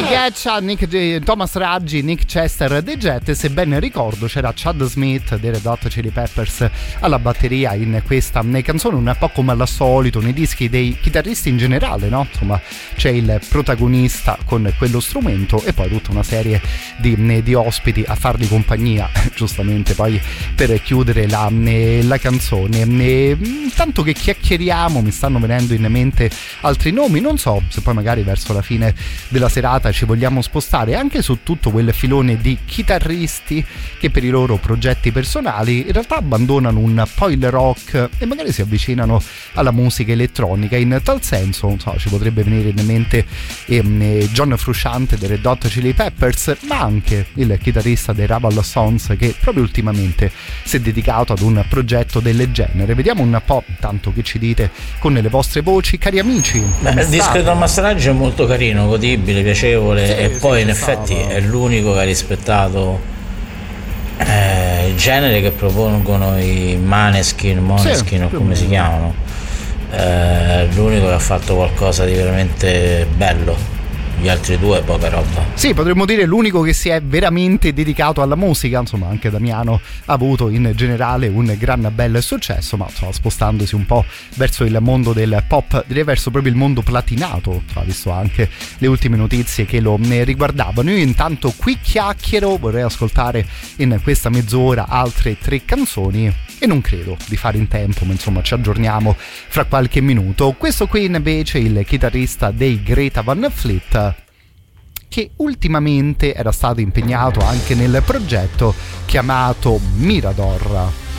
Getcha, Thomas Raggi, Nick Chester dei Jet. Se ben ricordo c'era Chad Smith dei Red Hot Chili Peppers alla batteria in questa canzone, un po' come al solito nei dischi dei chitarristi in generale, no? Insomma, c'è il protagonista con quello strumento e poi tutta una serie di ospiti a fargli compagnia, giustamente poi per chiudere la canzone. Tanto che chiacchieriamo mi stanno venendo in mente altri nomi, non so se poi magari verso la fine della serata ci vogliamo spostare anche su tutto quel filone di chitarristi che per i loro progetti personali in realtà abbandonano un po' il rock e magari si avvicinano alla musica elettronica. In tal senso, non so, ci potrebbe venire in mente John Frusciante dei Red Hot Chili Peppers, ma anche il chitarrista dei Rabble Sons che proprio ultimamente si è dedicato ad un progetto del genere. Vediamo un po' tanto che ci dite con le vostre voci, cari amici. Il disco di Thomas Raggi è molto carino, godibile, piacevole, sì, e poi in effetti è l'unico che ha rispettato il genere che propongono i Måneskin o come si chiamano. L'unico che ha fatto qualcosa di veramente bello. Gli altri due poca roba. Sì, potremmo dire l'unico che si è veramente dedicato alla musica. Insomma, anche Damiano ha avuto in generale un gran bel successo, ma insomma, spostandosi un po' verso il mondo del pop, direi verso proprio il mondo platinato, visto anche le ultime notizie che lo riguardavano. Io intanto qui chiacchiero, vorrei ascoltare in questa mezz'ora altre 3 canzoni e non credo di fare in tempo, ma insomma ci aggiorniamo fra qualche minuto. Questo qui invece è il chitarrista dei Greta Van Fleet, che ultimamente era stato impegnato anche nel progetto chiamato Mirador.